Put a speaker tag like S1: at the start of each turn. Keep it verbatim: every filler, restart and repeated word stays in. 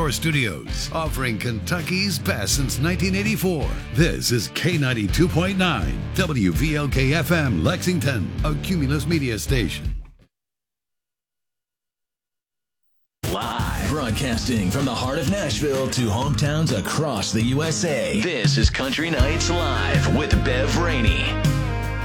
S1: Shore Studios, offering Kentucky's best since nineteen eighty-four. This is K ninety-two point nine, W V L K F M, Lexington, a Cumulus Media station.
S2: Live, broadcasting from the heart of Nashville to hometowns across the U S A. This is Country Nights Live with Bev Rainey.